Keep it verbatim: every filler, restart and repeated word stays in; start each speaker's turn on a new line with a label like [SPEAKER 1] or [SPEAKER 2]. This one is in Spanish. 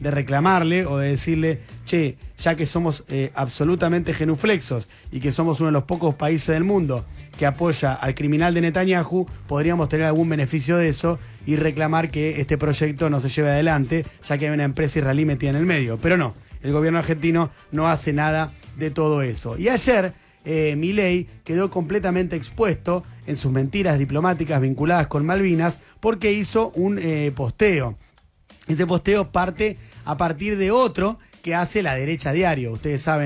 [SPEAKER 1] de reclamarle o de decirle, che, ya que somos eh, absolutamente genuflexos y que somos uno de los pocos países del mundo que apoya al criminal de Netanyahu, podríamos tener algún beneficio de eso y reclamar que este proyecto no se lleve adelante, ya que hay una empresa israelí metida en el medio. Pero no, el gobierno argentino no hace nada de todo eso. Y ayer eh, Milei quedó completamente expuesto en sus mentiras diplomáticas vinculadas con Malvinas porque hizo un eh, posteo. Ese posteo parte a partir de otro que hace la derecha diario. Ustedes saben